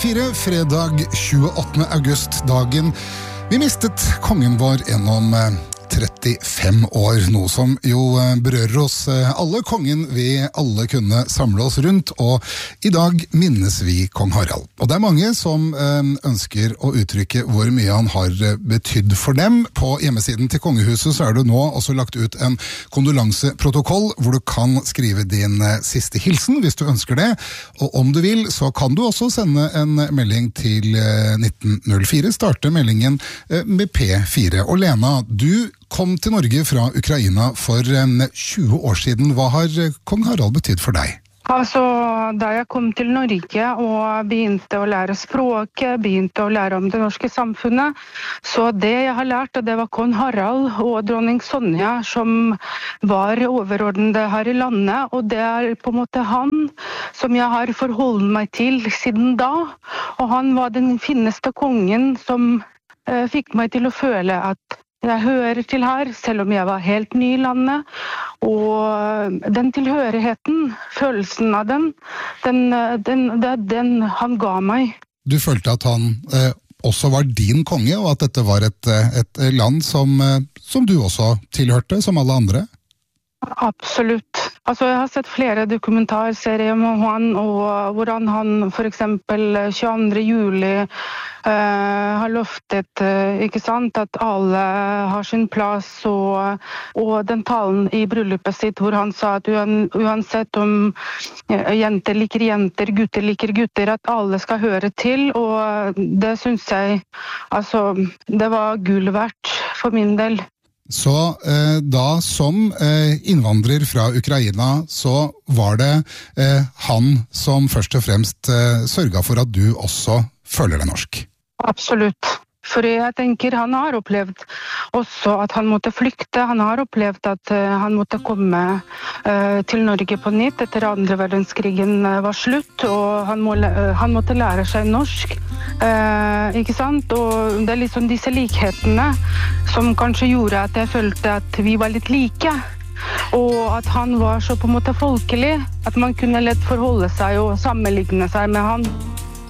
Fredag 28. august, dagen vi mistet kongen vår gjennom 35 år, noe som jo berører oss alle. Kongen vi alle kunne samle oss rundt, og i dag minnes vi kong Harald. Og det er mange som ønsker å uttrykke hvor mye han har betydd for dem. På hjemmesiden til kongehuset så er det nå også lagt ut en kondolanseprotokoll, hvor du kan skrive din siste hilsen hvis du ønsker det. Og om du vil, så kan du også sende en melding til 1904. Starte meldingen med P4. Og Lena, du kom til Norge fra Ukraina for 20 år siden. Hva har kong Harald betydd for deg? Altså, da jeg kom til Norge og begynte å lære språket, begynte å lære om det norske samfunnet, så det jeg har lært, det var kong Harald og dronning Sonja som var overordnede her i landet, og det er på en måte han som jeg har forholdt meg til siden da, og han var den fineste kongen som fikk meg til å føle at jeg hører til her, selv om jeg var helt ny i landet, og den tilhørigheten, følelsen av den, det er den han ga meg. Du følte at han også var din konge, og at dette var et land som du også tilhørte, som alle andre? Absolutt. Altså, jeg har sett flere dokumentarserier om han, og hvordan han for eksempel 22. juli har loftet, ikke sant, at alle har sin plass, og den talen i bryllupet sitt hvor han sa at uansett om jenter liker jenter, gutter liker gutter, at alle skal høre til, og det synes jeg, altså, det var gull verdt for min del. Så da som innvandrer fra Ukraina, så var det han som først og fremst sørget for at du også føler deg norsk? Absolutt. For jeg tenker han har opplevd også at han måtte flykte. Han har opplevd at han måtte komme til Norge på nytt etter andre verdenskrigen var slutt, og han måtte lære seg norsk. Ikke sant? Og det er liksom disse likhetene som kanskje gjorde at jeg følte at vi var litt like. Og at han var så på en måte folkelig, at man kunne lett forholde seg og sammenligne seg med han.